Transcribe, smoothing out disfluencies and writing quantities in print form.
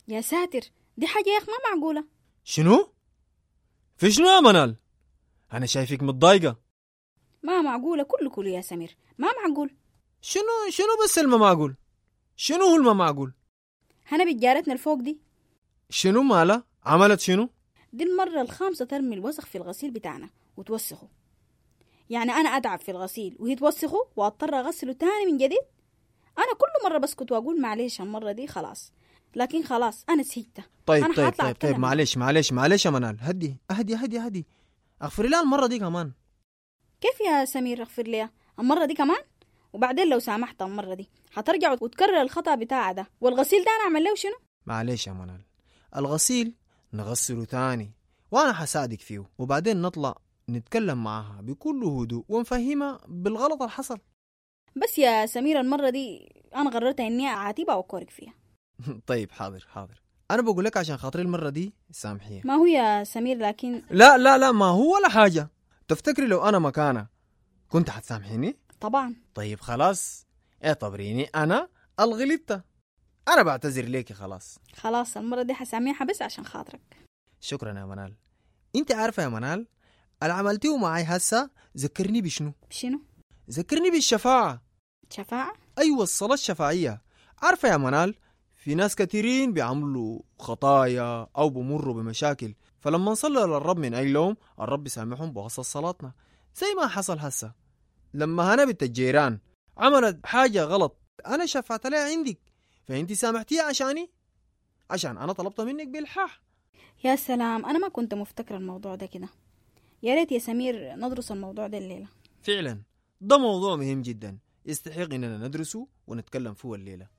يا ساتر، دي حاجة يا أخ ما معقولة. شنو؟ في شنو يا منال؟ أنا شايفك متضايقة. ما معقولة كله يا سمير، ما معقول. شنو بس الما معقول؟ شنو هو الما معقول؟ هنا بجارتنا الفوق دي. شنو مالا؟ عملت شنو؟ دي المرة الخامسة ترمي الوسخ في الغسيل بتاعنا وتوسخه. يعني أنا أتعب في الغسيل وهي توسخه وأضطر أغسله تاني من جديد. أنا كل مرة بسكت وأقول معلش المرة دي خلاص، لكن خلاص أنا سهيت. طيب معلش يا منال، هدي اغفري لها المرة دي كمان. كيف يا سمير أغفر ليها المرة دي كمان؟ وبعدين لو سامحت المرة دي هترجع وتكرر الخطأ بتاع ده، والغسيل ده أنا أعمل له شنو؟ معلش يا منال، الغسيل نغسله تاني وانا حساعدك فيه، وبعدين نطلع نتكلم معاها بكل هدوء ونفهمها بالغلط اللي حصل. بس يا سمير المرة دي أنا قررت إني أعاتبها وأكورك فيها. طيب حاضر انا بقول لك عشان خاطري المرة دي سامحيها. ما هو يا سمير لكن لا ما هو ولا حاجة. تفتكري لو انا مكانها كنت حتسامحيني؟ طبعا. طيب خلاص، اعتبريني انا الغلطة. انا بعتذر ليكي خلاص المرة دي حسامحها بس عشان خاطرك. شكرا يا منال. انت عارفة يا منال، اللي عملتيه معي هسا ذكرني بشنو؟ ذكرني بالشفاعة. شفاعة؟ أيوة، الصلاة الشفاعية. عارفة يا منال، في ناس كثيرين بيعملوا خطايا أو بمروا بمشاكل، فلما نصلي للرب من أجلهم الرب بيسامحهم بواسطة صلاتنا، زي ما حصل هسا لما هنا بنت الجيران عملت حاجة غلط، أنا شفعت لها عندك، فأنت سامحتيها عشان أنا طلبت منك بالحاح. يا سلام، أنا ما كنت مفتكرة الموضوع ده كده. يا ريت يا سمير ندرس الموضوع ده الليلة. فعلا ده موضوع مهم جدا، يستحق إننا ندرسه ونتكلم فيه الليلة.